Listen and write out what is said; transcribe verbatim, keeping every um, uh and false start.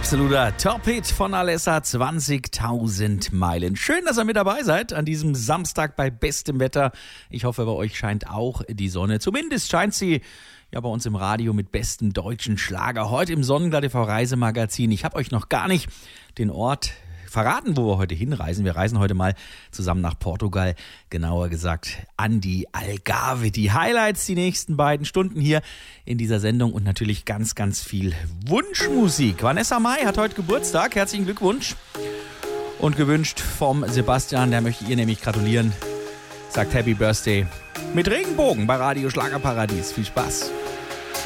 Absoluter Top-Hit von Alessa, zwanzigtausend Meilen. Schön, dass ihr mit dabei seid an diesem Samstag bei bestem Wetter. Ich hoffe, bei euch scheint auch die Sonne. Zumindest scheint sie ja bei uns im Radio mit bestem deutschen Schlager. Heute im Sonnenglatt T V Reisemagazin. Ich habe euch noch gar nicht den Ort verraten, wo wir heute hinreisen. Wir reisen heute mal zusammen nach Portugal, genauer gesagt an die Algarve. Die Highlights, die nächsten beiden Stunden hier in dieser Sendung und natürlich ganz, ganz viel Wunschmusik. Vanessa Mai hat heute Geburtstag, herzlichen Glückwunsch. Und gewünscht vom Sebastian, der möchte ihr nämlich gratulieren, sagt Happy Birthday mit Regenbogen bei Radio Schlagerparadies. Viel Spaß.